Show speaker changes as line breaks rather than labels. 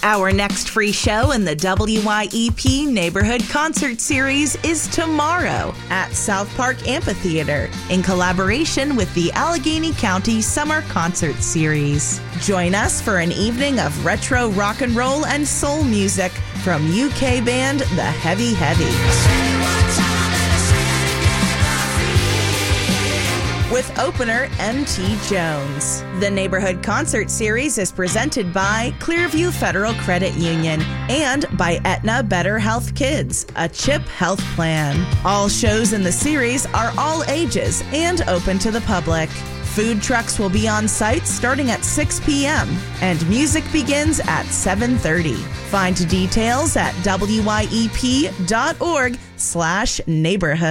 Our next free show in the WYEP Neighborhood Concert Series is tomorrow at South Park Amphitheater in collaboration with the Allegheny County Summer Concert Series. Join us for an evening of retro rock and roll and soul music from UK band The Heavy Heavy. With opener M.T. Jones. The Neighborhood Concert Series is presented by Clearview Federal Credit Union and by Aetna Better Health Kids, a CHIP health plan. All shows in the series are all ages and open to the public. Food trucks will be on site starting at 6 p.m. and music begins at 7:30. Find details at wyep.org/neighborhood.